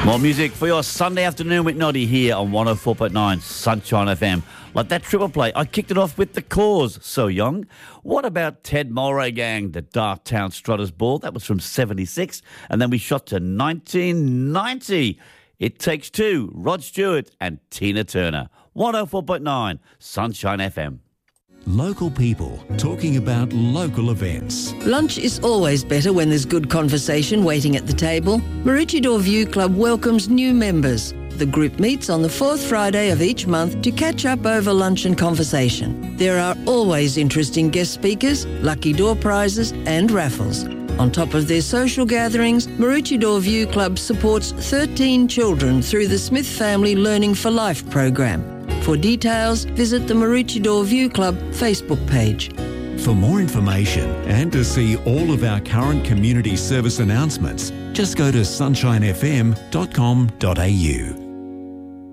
More music for your Sunday afternoon with Noddy here on 104.9 Sunshine FM. Like that triple play, I kicked it off with The Cause, So Young. What about Ted Mulray Gang, the Darktown Strutters Ball? That was from 76. And then we shot to 1990. It Takes Two, Rod Stewart and Tina Turner. 104.9 Sunshine FM. Local people talking about local events. Lunch is always better when there's good conversation waiting at the table. Maroochydore View Club welcomes new members. The group meets on the fourth Friday of each month to catch up over lunch and conversation. There are always interesting guest speakers, lucky door prizes and raffles. On top of their social gatherings, Maroochydore View Club supports 13 children through the Smith Family Learning for Life program. For details, visit the Maroochydore View Club Facebook page. For more information and to see all of our current community service announcements, just go to sunshinefm.com.au.